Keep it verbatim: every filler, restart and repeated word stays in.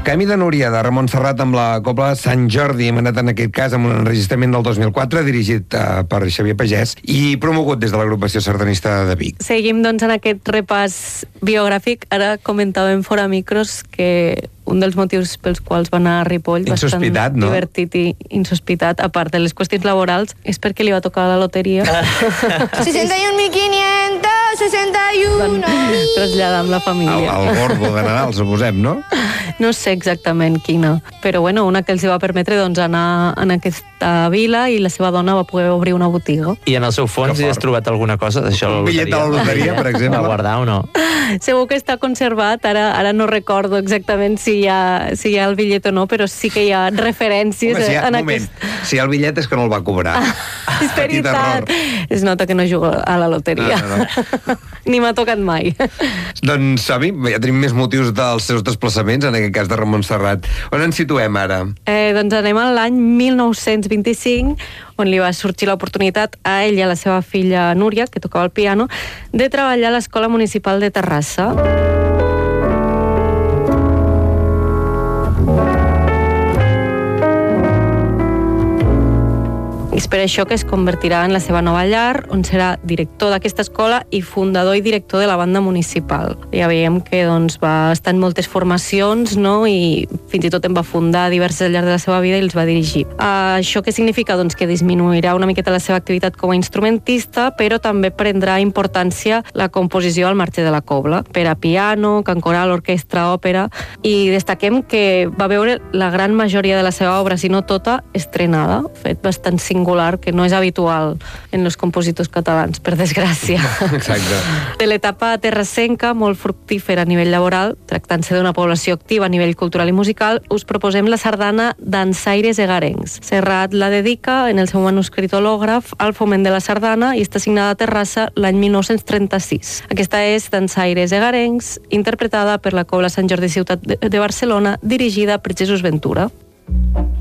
Camí de Núria, de Ramon Serrat, amb la Cobla Sant Jordi. Hem anat en aquest cas amb un enregistrament del dos mil quatre, dirigit uh, per Xavier Pagès i promogut des de l'agrupació sardanista de Vic. Seguim, doncs, en aquest repàs biogràfic. Ara comentàvem fora micros que un dels motius pels quals va anar a Ripoll, insospitat, bastant no? divertit i insospitat, a part de les qüestions laborals, és perquè li va tocar la loteria. seixanta y un mil quinientos sesenta y uno. Van traslladar amb la família. El, el gordo de Nadal, suposem, no? No sé exactament quina, però bueno, una que els va permetre doncs, anar en aquesta vila i la seva dona va poder obrir una botiga. I en el seu fons hi has trobat alguna cosa d'això? Un bitllet de la loteria, per exemple. Va guardar o no? Segur que està conservat, ara, ara no recordo exactament si hi, ha, si hi ha el bitllet o no, però sí que hi ha referències. Home, si hi ha, en un moment, aquest... si hi ha el bitllet és que no el va cobrar. Ah, és veritat. Es nota que no juga a la loteria. No, no, no. Ni m'ha tocat mai. Doncs, Savi, ja tenim més motius dels seus desplaçaments, en aquest cas de Ramon Serrat. On ens situem ara? Eh, doncs anem a l'any mil nou-cents vint-i-cinc, on li va sorgir l'oportunitat a ell i a la seva filla Núria, que tocava el piano, de treballar a l'Escola Municipal de Terrassa. És per això que es convertirà en la seva nova llar, on serà director d'aquesta escola i fundador i director de la banda municipal. Ja veiem que doncs, va estar en moltes formacions, no? I fins i tot en va fundar diverses al llarg de la seva vida i els va dirigir. Uh, això què significa? Doncs que disminuirà una miqueta la seva activitat com a instrumentista, però també prendrà importància la composició al marge de la cobla, per a piano, cant coral, orquestra, òpera, i destaquem que va veure la gran majoria de la seva obra, si no tota, estrenada, fet bastant singular, que no és habitual en els compositors catalans, per desgràcia. Exacte. De l'etapa terrassenca, molt fructífera a nivell laboral, tractant-se d'una població activa a nivell cultural i musical, us proposem la sardana Dansaires Egarencs. Serrat la dedica, en el seu manuscrit hològraf, al foment de la sardana i està signada a Terrassa l'any mil nou-cents trenta-sis. Aquesta és Dansaires Egarencs, interpretada per la Cobla Sant Jordi Ciutat de Barcelona, dirigida per Jesús Ventura.